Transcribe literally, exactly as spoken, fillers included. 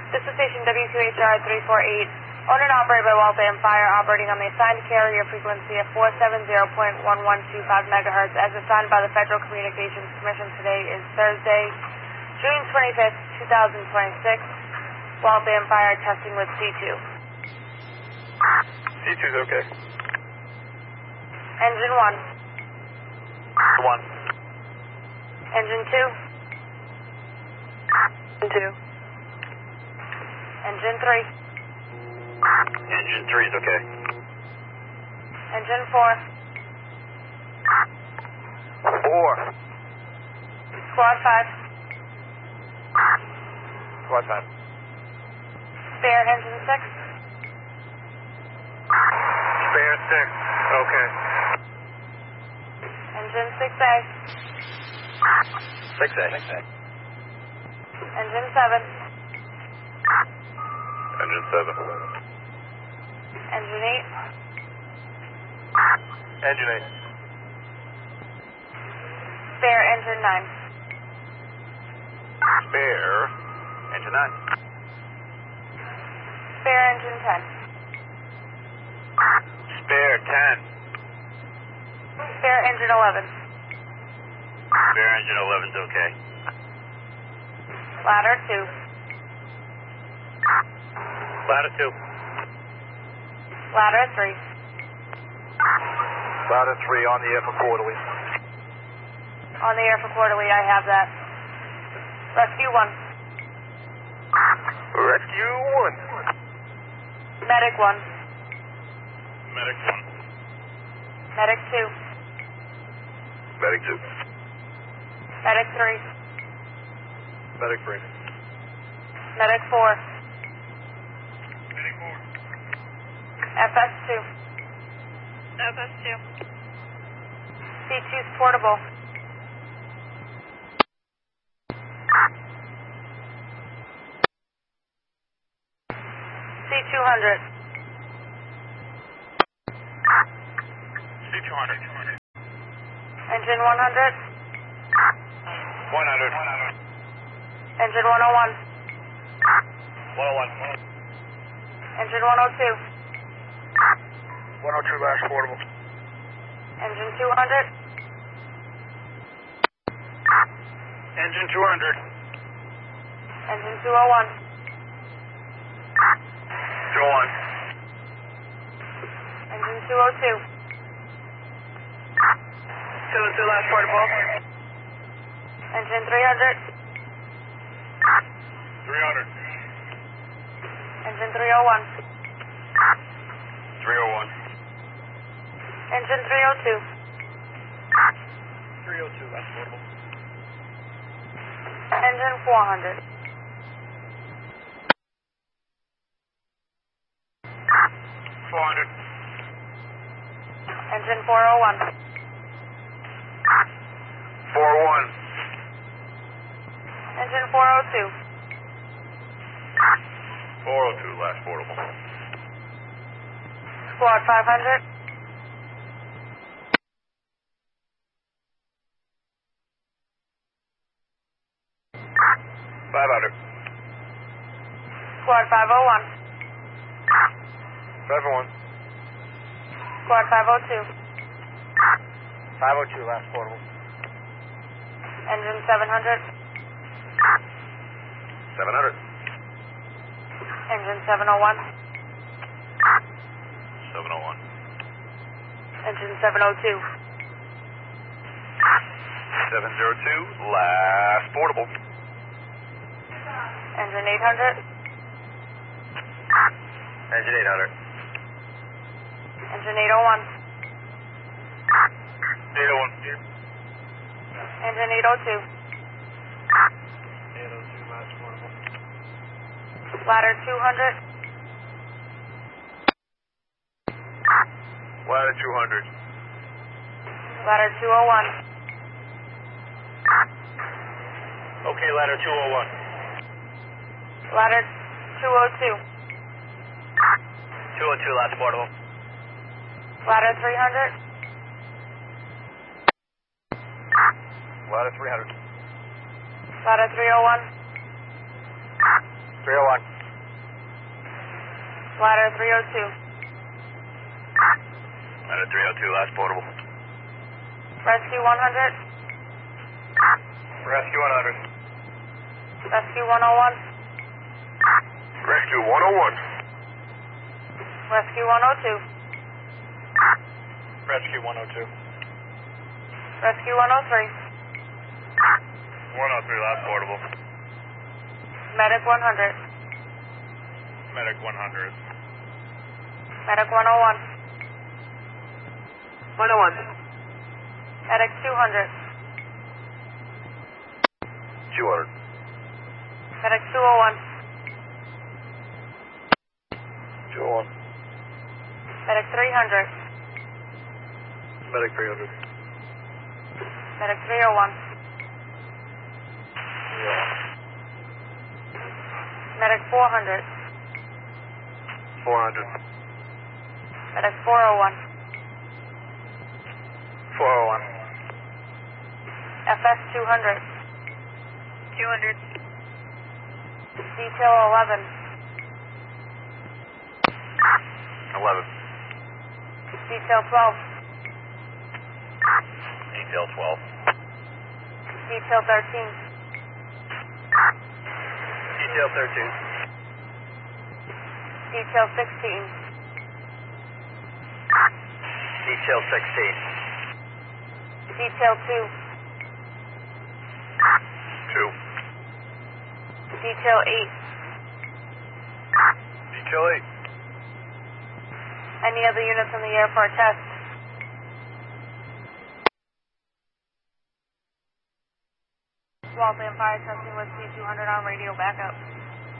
This is station W Q H R three four eight, owned and operated by Waltham Fire, operating on the assigned carrier frequency of four seventy point one one two five megahertz, as assigned by the Federal Communications Commission. Today is Thursday, June twenty-fifth, two thousand twenty-six. Waltham Fire testing with C two. C two's okay. Engine one. One. Engine two. Two. Engine three. Engine three's okay. Engine four. Four. Squad five. Squad five. Spare engine six. Spare six. Okay. Engine six A. Six A. Six A. Engine seven. Engine seven. Engine eight. Engine eight. Spare engine nine. Spare engine nine. Spare engine ten. Spare ten. Spare engine eleven. Spare engine eleven's okay. Ladder two. Ladder two. Ladder three. Ladder three on the air for quarterly. On the air for quarterly, I have that. Rescue one. Rescue one. Medic one. Medic one. Medic two. Medic two. Medic three. Medic three. Medic four. Medic four. F S two. F S two. C two's portable. C two hundred. C two hundred. Engine one hundred. One hundred. Engine one oh one. One oh one. Engine one oh two. One oh two last portable. Engine two hundred. Engine two hundred. Engine two oh one. Two oh one. Engine two oh two. Two oh two last portable. Engine three hundred. Three hundred. Engine three oh one. Three oh one. Engine three oh two. Three oh two last portable. Engine four hundred. Four hundred. Engine four oh one. Four oh one. Engine four oh two. Four oh two last portable. Squad five hundred. Five hundred. Squad five oh one. Five oh one. Squad five oh two. Five oh two last portable. Engine seven hundred. Seven hundred. Engine seven oh one. Seven oh one. Engine seven oh two. Seven zero two last portable. Engine eight hundred. Engine eight hundred. Engine eight oh one. Eight oh one. Engine eight oh two. Eight oh two last portable. Ladder two hundred. Ladder two hundred. Ladder two oh one. Okay, ladder two oh one. Ladder two oh two. Two oh two last portable. Ladder three hundred. Ladder three hundred. Ladder three oh one. three oh one. Ladder three oh two. Ladder three oh two, last portable. Rescue one hundred. Rescue one hundred. Rescue one oh one. Rescue one oh one. Rescue one oh two. Rescue one oh two. Rescue one oh three. one oh three, last portable. Medic one hundred. Medic one hundred. Medic one oh one. one oh one. Medic two hundred. two hundred. Medic two oh one. two oh one. Medic three hundred. Medic three hundred. Medic three oh one. Yeah. Medic four hundred. four hundred. Medic four oh one. four oh one. F S two hundred. two hundred. Detail eleven. eleven. Detail twelve. Detail twelve. Detail thirteen. Detail thirteen. Detail sixteen. Detail sixteen. Detail two. two. Detail eight. Detail eight. Any other units in the air for a test? Waltham Fire testing with C two hundred on radio backup.